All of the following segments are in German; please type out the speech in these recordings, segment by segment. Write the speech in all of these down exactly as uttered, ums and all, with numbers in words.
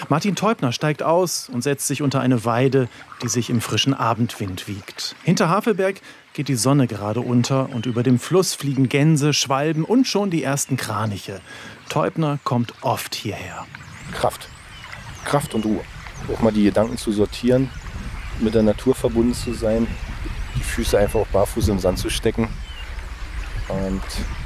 Martin Teubner steigt aus und setzt sich unter eine Weide, die sich im frischen Abendwind wiegt. Hinter Havelberg geht die Sonne gerade unter und über dem Fluss fliegen Gänse, Schwalben und schon die ersten Kraniche. Teubner kommt oft hierher. Kraft. Kraft und Ruhe. Auch mal die Gedanken zu sortieren, mit der Natur verbunden zu sein, die Füße einfach auch barfuß im Sand zu stecken. Und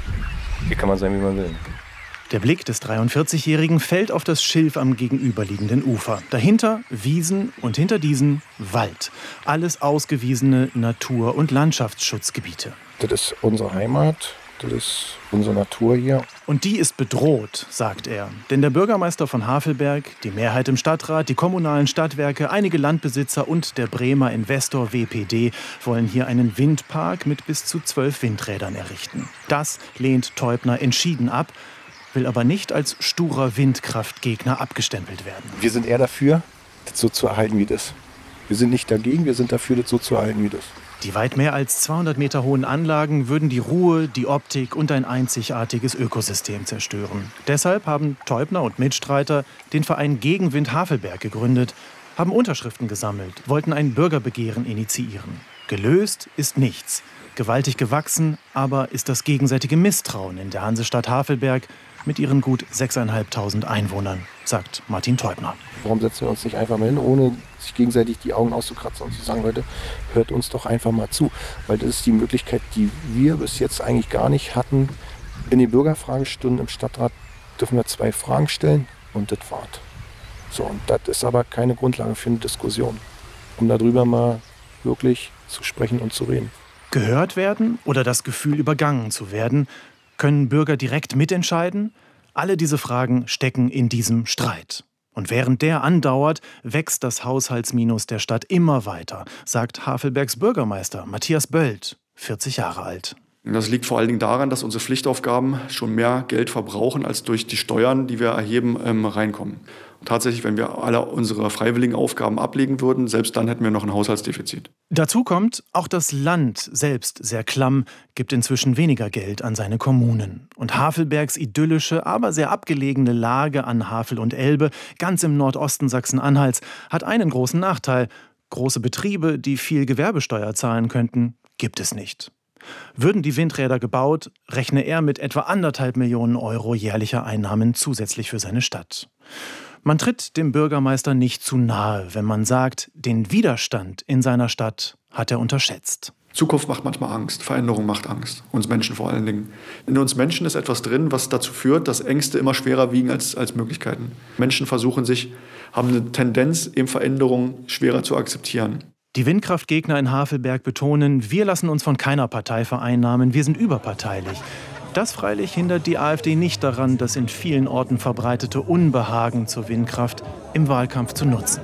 hier kann man sein, wie man will. Der Blick des dreiundvierzigjährigen fällt auf das Schilf am gegenüberliegenden Ufer. Dahinter Wiesen und hinter diesen Wald. Alles ausgewiesene Natur- und Landschaftsschutzgebiete. Das ist unsere Heimat, das ist unsere Natur hier. Und die ist bedroht, sagt er. Denn der Bürgermeister von Havelberg, die Mehrheit im Stadtrat, die kommunalen Stadtwerke, einige Landbesitzer und der Bremer Investor W P D wollen hier einen Windpark mit bis zu zwölf Windrädern errichten. Das lehnt Teubner entschieden ab, will aber nicht als sturer Windkraftgegner abgestempelt werden. Wir sind eher dafür, das so zu erhalten, wie das ist. Wir sind nicht dagegen, wir sind dafür, das so zu erhalten, wie das ist. Die weit mehr als zweihundert Meter hohen Anlagen würden die Ruhe, die Optik und ein einzigartiges Ökosystem zerstören. Deshalb haben Teubner und Mitstreiter den Verein Gegenwind Havelberg gegründet, haben Unterschriften gesammelt, wollten ein Bürgerbegehren initiieren. Gelöst ist nichts. Gewaltig gewachsen aber ist das gegenseitige Misstrauen in der Hansestadt Havelberg mit ihren gut sechstausendfünfhundert Einwohnern, sagt Martin Teubner. Warum setzen wir uns nicht einfach mal hin, ohne sich gegenseitig die Augen auszukratzen und zu sagen, Leute, hört uns doch einfach mal zu. Weil das ist die Möglichkeit, die wir bis jetzt eigentlich gar nicht hatten. In den Bürgerfragestunden im Stadtrat dürfen wir zwei Fragen stellen und das war's. So, und das ist aber keine Grundlage für eine Diskussion, um darüber mal wirklich zu sprechen und zu reden. Gehört werden oder das Gefühl, übergangen zu werden? Können Bürger direkt mitentscheiden? Alle diese Fragen stecken in diesem Streit. Und während der andauert, wächst das Haushaltsminus der Stadt immer weiter, sagt Havelbergs Bürgermeister Matthias Böld, vierzig Jahre alt. Das liegt vor allen Dingen daran, dass unsere Pflichtaufgaben schon mehr Geld verbrauchen, als durch die Steuern, die wir erheben, ähm, reinkommen. Und tatsächlich, wenn wir alle unsere freiwilligen Aufgaben ablegen würden, selbst dann hätten wir noch ein Haushaltsdefizit. Dazu kommt, auch das Land selbst sehr klamm, gibt inzwischen weniger Geld an seine Kommunen. Und Havelbergs idyllische, aber sehr abgelegene Lage an Havel und Elbe, ganz im Nordosten Sachsen-Anhalts, hat einen großen Nachteil. Große Betriebe, die viel Gewerbesteuer zahlen könnten, gibt es nicht. Würden die Windräder gebaut, rechne er mit etwa anderthalb Millionen Euro jährlicher Einnahmen zusätzlich für seine Stadt. Man tritt dem Bürgermeister nicht zu nahe, wenn man sagt, den Widerstand in seiner Stadt hat er unterschätzt. Zukunft macht manchmal Angst, Veränderung macht Angst, uns Menschen vor allen Dingen. In uns Menschen ist etwas drin, was dazu führt, dass Ängste immer schwerer wiegen als, als Möglichkeiten. Menschen versuchen sich, haben eine Tendenz, eben Veränderungen schwerer zu akzeptieren. Die Windkraftgegner in Havelberg betonen, wir lassen uns von keiner Partei vereinnahmen, wir sind überparteilich. Das freilich hindert die AfD nicht daran, das in vielen Orten verbreitete Unbehagen zur Windkraft im Wahlkampf zu nutzen.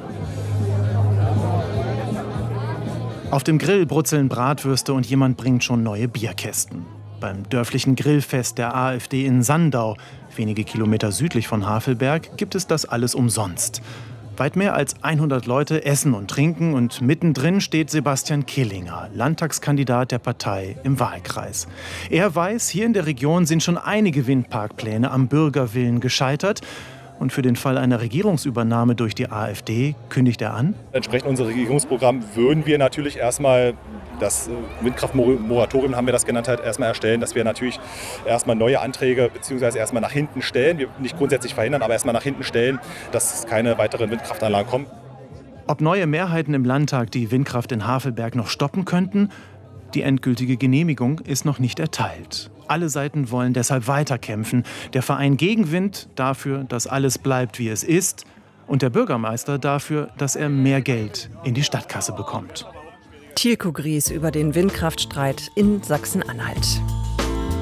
Auf dem Grill brutzeln Bratwürste und jemand bringt schon neue Bierkästen. Beim dörflichen Grillfest der AfD in Sandau, wenige Kilometer südlich von Havelberg, gibt es das alles umsonst. Weit mehr als hundert Leute essen und trinken und mittendrin steht Sebastian Killinger, Landtagskandidat der Partei im Wahlkreis. Er weiß, hier in der Region sind schon einige Windparkpläne am Bürgerwillen gescheitert. Und für den Fall einer Regierungsübernahme durch die AfD kündigt er an: Entsprechend unserem Regierungsprogramm würden wir natürlich erstmal das Windkraftmoratorium, haben wir das genannt, halt erstmal erstellen, dass wir natürlich erstmal neue Anträge beziehungsweise erstmal nach hinten stellen, wir nicht grundsätzlich verhindern, aber erstmal nach hinten stellen, dass keine weiteren Windkraftanlagen kommen. Ob neue Mehrheiten im Landtag die Windkraft in Havelberg noch stoppen könnten? Die endgültige Genehmigung ist noch nicht erteilt. Alle Seiten wollen deshalb weiterkämpfen. Der Verein Gegenwind dafür, dass alles bleibt, wie es ist, und der Bürgermeister dafür, dass er mehr Geld in die Stadtkasse bekommt. Tilko Gries über den Windkraftstreit in Sachsen-Anhalt.